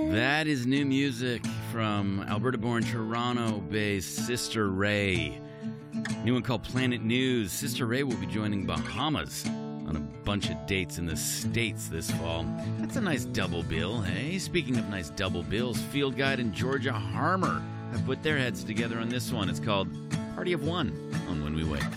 That is new music from Alberta-born, Toronto-based Sister Ray. New one called Planet News. Sister Ray will be joining Bahamas on a bunch of dates in the States this fall. That's a nice double bill, hey? Speaking of nice double bills, Field Guide and Georgia Harmer have put their heads together on this one. It's called Party of One on When We Wake.